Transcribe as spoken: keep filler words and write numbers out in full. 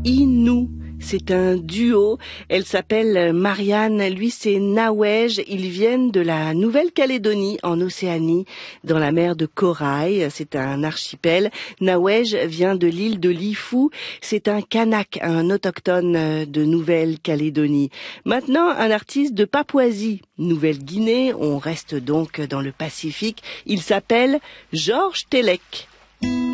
Inou. C'est un duo. Elle s'appelle Marianne. Lui, c'est Nawej. Ils viennent de la Nouvelle-Calédonie, en Océanie, dans la mer de Corail. C'est un archipel. Nawej vient de l'île de Lifou. C'est un Kanak, un autochtone de Nouvelle-Calédonie. Maintenant, un artiste de Papouasie, Nouvelle-Guinée. On reste donc dans le Pacifique. Il s'appelle Georges Telek.